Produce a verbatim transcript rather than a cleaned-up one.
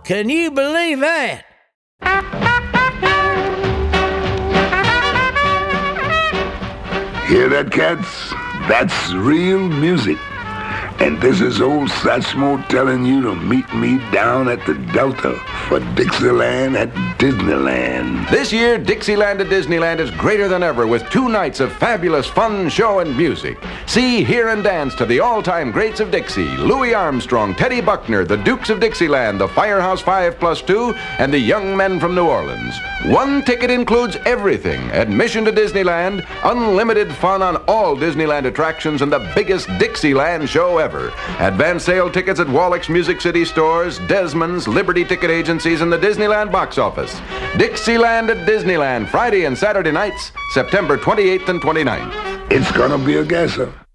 Can you believe that? Hear that, cats? That's real music. And this is old Satchmo telling you to meet me down at the Delta for Dixieland at Disneyland. This year, Dixieland at Disneyland is greater than ever with two nights of fabulous fun, show, and music. See, hear, and dance to the all-time greats of Dixie, Louis Armstrong, Teddy Buckner, the Dukes of Dixieland, the Firehouse Five plus Two, and the Young Men from New Orleans. One ticket includes everything: admission to Disneyland, unlimited fun on all Disneyland attractions, and the biggest Dixieland show ever. Advance sale tickets at Wallach's Music City stores, Desmond's, Liberty Ticket Agencies, and the Disneyland box office. Dixieland at Disneyland, Friday and Saturday nights, September twenty-eighth and twenty-ninth. It's gonna be a gasser.